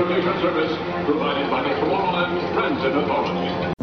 transportation service provided by the Tomorrowland Transit Authority.